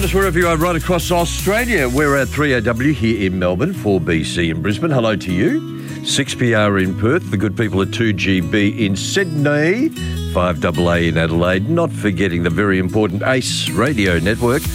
Just wherever you are right across Australia, we're at 3AW here in Melbourne, 4BC in Brisbane. Hello to you. 6PR in Perth, the good people at 2GB in Sydney, 5AA in Adelaide, not forgetting the very important ACE radio network.